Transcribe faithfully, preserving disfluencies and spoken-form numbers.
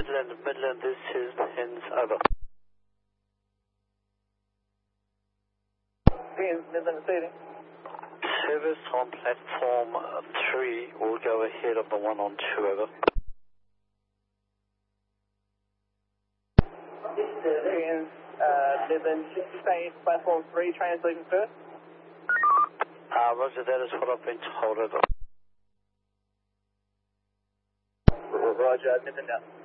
Midland, Midland, this is Hens, over. Hens, Midland receiving. Service on platform three will go ahead of the one on two, over. Hens, uh, Midland, stay platform three, translating first. Uh, Roger, that is what I've been told, over. Roger, Midland out.